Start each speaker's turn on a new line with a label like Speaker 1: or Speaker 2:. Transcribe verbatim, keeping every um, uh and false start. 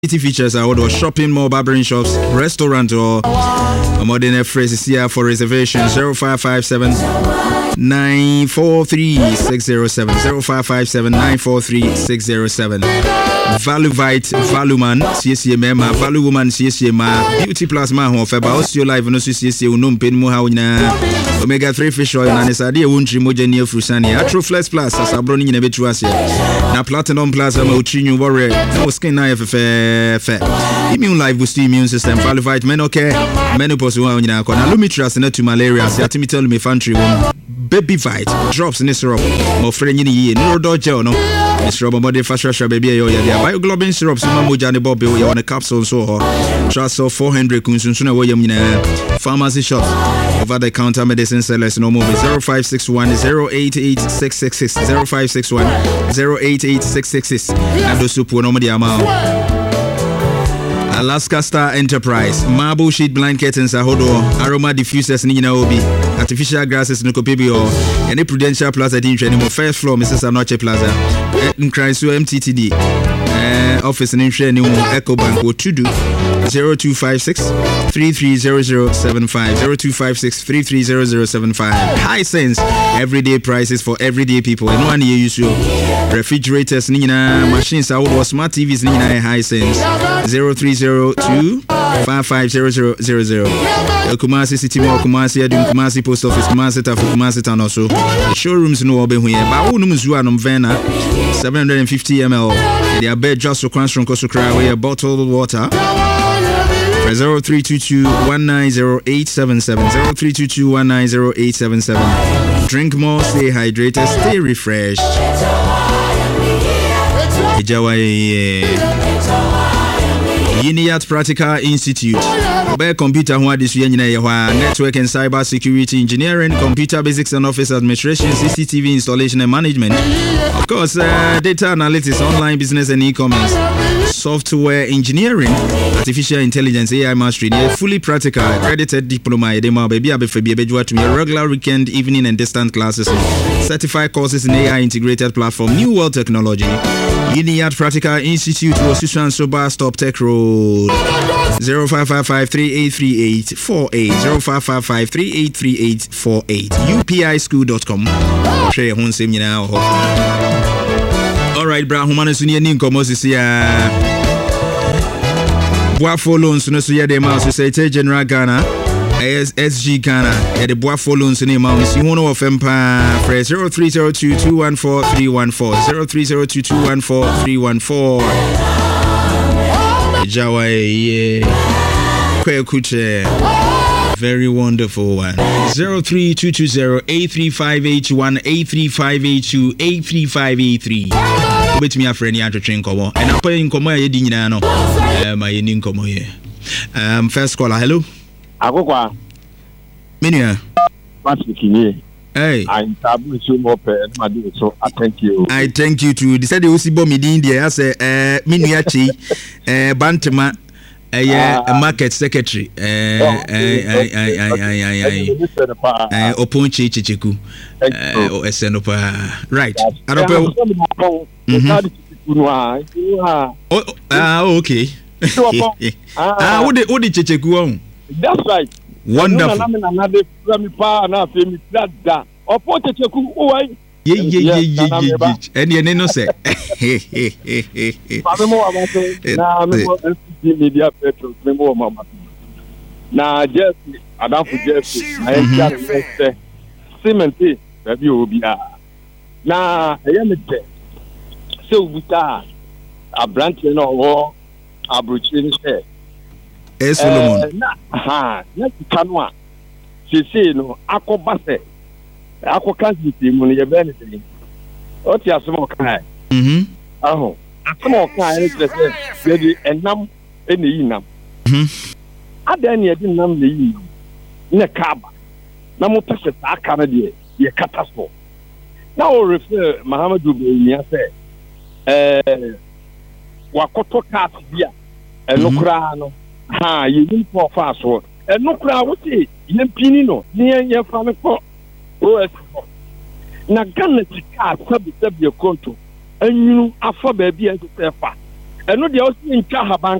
Speaker 1: features are what shopping mall, barbering shops, restaurant or a modern phrase here for reservation zero five five seven nine four three six zero seven zero five five seven nine four three six zero seven. Valuvite, Valuman, C S M, Value Woman, C S M, Beauty Plus, my home, Feba, Osio Live, no C S M, no Pen Mohawina, Omega three fish oil, and it's a dear Wunchi Mojania Frusani, Atroflex Plus, as a browning in a Betuasia. Now, Platinum Plus, I'm a Uchinu Warrior, no skin knife, fair, fair. Immune Life boost the immune system, Valuvite, Menocare, Menopause, Wanina, Lumitras, and to malaria, Satimitel, me fantry, Baby Vite, drops in this syrup, more friend in the year, no dodge, no. Mister Robo Body Fast Rush baby yo ya bioglobin syrup sima moja ne bobe yo on a capsule so ho trust so four hundred kunsunsun we yam nyina pharmacy shops over the counter medicine sellers no more zero five six one zero eight eight six six six zero five six one zero eight eight six six six and the soup no more the amount. Alaska Star Enterprise, marble sheet blind curtains ahodo, aroma diffusers ni nyina obi, artificial grasses no kopebi o, any Prudential Plaza din hwe ni mo first floor Missus Anoche Plaza, Nkranso M T T D, eh office ni hwe ni mo Ecobank wo tudu zero two five six three three zero zero seven five zero two five six three three zero zero seven five. High sense, everyday prices for everyday people. And one year you show refrigerators ni nyina, machines ahodo, smart T Vs ni nyina high sense zero three zero two five five zero zero zero zero. Kumasi City Mall, Kumasi Adum, Kumasi Post Office, Kumasi Tafu, Kumasi Town also. The showrooms no obe huye. Ba unum zuwa num vena seven hundred fifty milliliters. They are bed just so cransron koso cry away a bottled water. zero three two two one nine zero eight seven seven zero three two two one nine zero eight seven seven. Drink more, stay hydrated, stay refreshed. Ejawaye Uniat Practical Institute. Obe computer who this year network and cyber security engineering, computer basics and office administration, C C T V installation and management. Of course, uh, data analytics, online business and e-commerce, software engineering, artificial intelligence, A I mastery. They're fully practical, accredited diploma. Baby, regular weekend, evening and distant classes, certified courses in A I integrated platform, new world technology. Uniat Practical Institute was Susan Soba Stop Tech Road zero five five five three eight three eight four eight zero five five five three eight three eight four eight U P I school dot com. Share your home same now. All right, bra humana suni ni nkomo sisi ya Boafo loans no so ya de ma so say General Ghana S G Ghana at the Boafo loans ni ma si hono of empa press zero three zero two two one four three one four zero three zero two two one four three one four. Jawa ye kwe kuche very wonderful one zero three two two zero eight three five eight one eight three five eight two eight three five eight three. Wait me a friend ya to train komo and apo nkomo ye di nyina no eh ma ye ni nkomo ye. Um first caller, hello
Speaker 2: akokwa
Speaker 1: menua
Speaker 2: Patrick Kinye.
Speaker 1: Hey,
Speaker 2: I tabu so more per so I thank you.
Speaker 1: I thank you too. They said they will see bomb in there. I say eh menua chi eh bantama eh market secretary eh eh eh eh eh oponchi chichiku eh o esenopa right adopo oh ah okay ah what the what the chichiku on.
Speaker 2: That's right.
Speaker 1: Wonderful. Yeah, yeah, yeah, yeah, yeah. And you know, say,
Speaker 2: now, Jesse, I don't forget, I just say, cement, baby, will be now, I am it. So, we are a branch in our war, a brutal say.
Speaker 1: Eh, Solomon.
Speaker 2: Na ha, na kanwa. Sisi no akobase. Akokanti timu no ye be ne tin. O ti asemo kan.
Speaker 1: Mhm.
Speaker 2: Aho. Asemo kan e tese ye di enam e ne yinam.
Speaker 1: Mhm.
Speaker 2: Adan ye di nam ne yinam. Ne kaba. Na mo pese ta aka na de ye kataso. Na o refer Muhammadu Benya say eh wakoto card bia enokra no. Ha, you need for fast work. And no crowd, what is Yempino, near your family for O S. Now, Ghana, sub your control, and you are for baby and to ɛno deɛ ɔsi ntwa haban